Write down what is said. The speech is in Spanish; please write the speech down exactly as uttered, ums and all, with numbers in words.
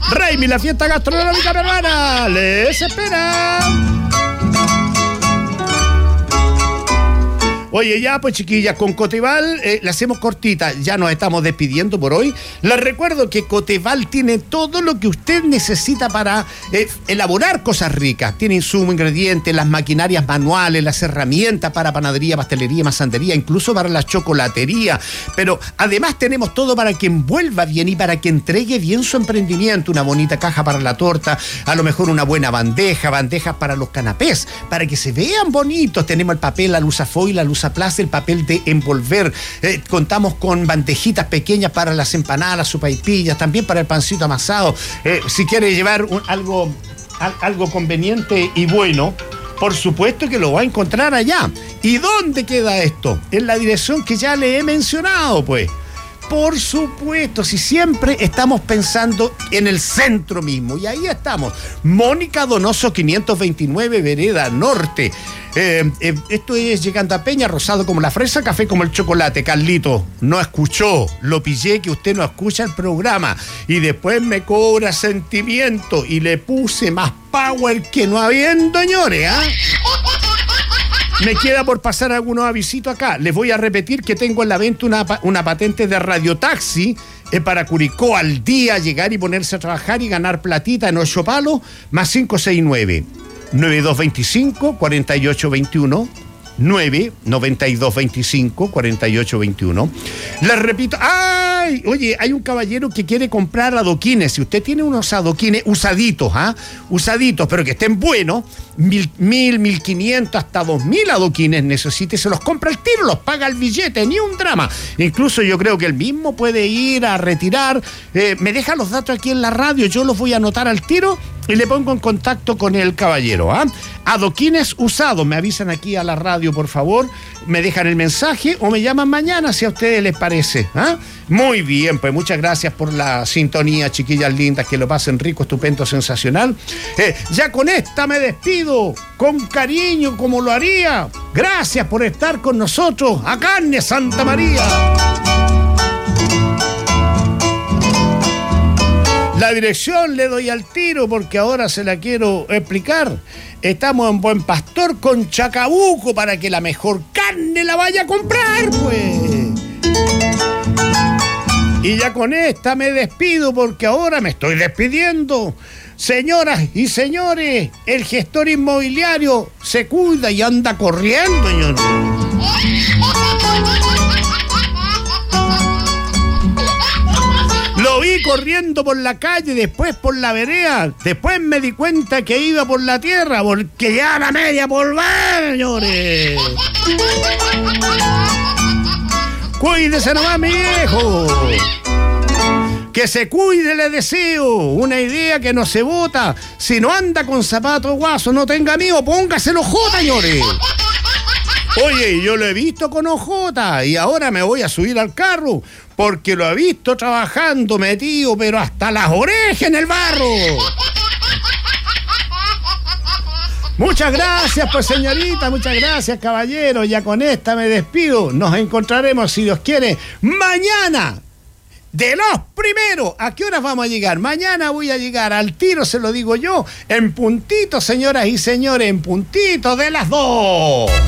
Raimi, la fiesta gastronómica peruana, les espera. Oye, ya pues chiquillas, con Coteval eh, la hacemos cortita, ya nos estamos despidiendo por hoy. Les recuerdo que Coteval tiene todo lo que usted necesita para eh, elaborar cosas ricas. Tiene insumos, ingredientes, las maquinarias manuales, las herramientas para panadería, pastelería, masandería, incluso para la chocolatería. Pero además tenemos todo para que envuelva bien y para que entregue bien su emprendimiento. Una bonita caja para la torta, a lo mejor una buena bandeja, bandejas para los canapés, para que se vean bonitos. Tenemos el papel, la lusafoil, la luz plaza, el papel de envolver, eh, contamos con bandejitas pequeñas para las empanadas, sopaipillas, también para el pancito amasado. Eh, si quiere llevar un, algo, al, algo conveniente y bueno, por supuesto que lo va a encontrar allá. ¿Y dónde queda esto? En la dirección que ya le he mencionado, pues. Por supuesto, si siempre estamos pensando en el centro mismo, y ahí estamos, Mónica Donoso quinientos veintinueve, Vereda Norte. Eh, eh, esto es llegando a Peña, rosado como la fresa, café como el chocolate. Carlito, no escuchó, lo pillé que usted no escucha el programa y después me cobra sentimiento y le puse más power que no habiendo, señores, ¿ah? ¿eh? Me queda por pasar algunos avisitos acá. Les voy a repetir que tengo en la venta una, una patente de radiotaxi eh, para Curicó al día, llegar y ponerse a trabajar y ganar platita en ocho palos, más cinco seis nueve, nueve dos dos cinco, cuatro ocho dos uno, nueve noventa y dos veinticinco, cuarenta y ocho veintiuno. Les repito, ¡ay! Oye, hay un caballero que quiere comprar adoquines. Si usted tiene unos adoquines usaditos, ¿ah? Usaditos, pero que estén buenos, mil, mil, mil quinientos, hasta dos mil adoquines necesite, se los compra al tiro, los paga el billete, ni un drama. Incluso yo creo que él mismo puede ir a retirar. Eh, me deja los datos aquí en la radio, yo los voy a anotar al tiro y le pongo en contacto con el caballero, ¿ah? Adoquines usados, me avisan aquí a la radio, por favor, me dejan el mensaje o me llaman mañana si a ustedes les parece, ¿ah? Muy bien, pues muchas gracias por la sintonía, chiquillas lindas, que lo pasen rico, estupendo, sensacional. Eh, ya con esta me despido, con cariño como lo haría. Gracias por estar con nosotros, a Carne Santa María. La dirección le doy al tiro porque ahora se la quiero explicar. Estamos en Buen Pastor con Chacabuco para que la mejor carne la vaya a comprar, pues. Y ya con esta me despido porque ahora me estoy despidiendo. Señoras y señores, el gestor inmobiliario se cuida y anda corriendo, señor. Lo vi corriendo por la calle, después por la vereda, después me di cuenta que iba por la tierra, porque ya la media polvar, señores. Cuídese nomás, mi viejo. Que se cuide, le deseo. Una idea que no se bota. Si no anda con zapatos guasos, no tenga amigo, póngaselo jota, señores. Oye, yo lo he visto con ojota y ahora me voy a subir al carro porque lo he visto trabajando metido, pero hasta las orejas en el barro. Muchas gracias, pues señorita, muchas gracias, caballero. Ya con esta me despido. Nos encontraremos, si Dios quiere, mañana. De los primeros, ¿a qué horas vamos a llegar? Mañana voy a llegar al tiro, se lo digo yo, en puntito, señoras y señores, en puntito de las dos.